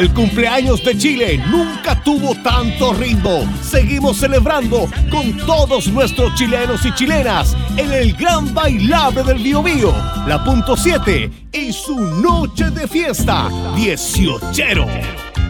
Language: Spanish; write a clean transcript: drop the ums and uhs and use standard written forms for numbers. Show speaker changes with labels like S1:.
S1: El cumpleaños de Chile nunca tuvo tanto ritmo. Seguimos celebrando con todos nuestros chilenos y chilenas en el Gran Bailable del Biobío, la Punto 7 y su noche de fiesta 18.